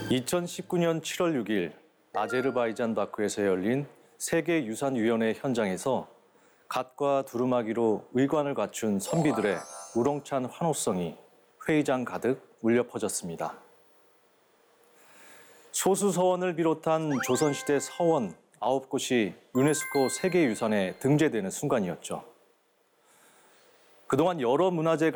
2019년 7월 6일 아제르바이잔 바쿠에서 열린 세계유산위원회 현장에서 갓과 두루마기로 의관을 갖춘 선비들의 우렁찬 환호성이 회의장 가득 울려 퍼졌습니다. 소수 서원을 비롯한 조선시대 서원 9곳이 유네스코 세계유산에 등재되는 순간이었죠. 그동안 여러 문화재가